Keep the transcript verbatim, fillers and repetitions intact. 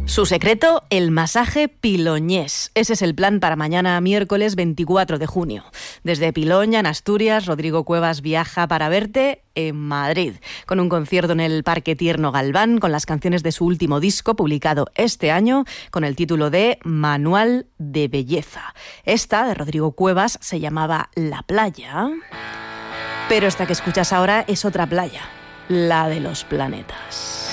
Su secreto, el masaje piloñés. Ese es el plan para mañana, miércoles veinticuatro de junio. Desde Piloña, en Asturias, Rodrigo Cuevas viaja para verte en Madrid, con un concierto en el Parque Tierno Galván, con las canciones de su último disco, publicado este año, con el título de Manual de Belleza. Esta, de Rodrigo Cuevas, se llamaba La Playa, pero esta que escuchas ahora es otra playa, la de los planetas.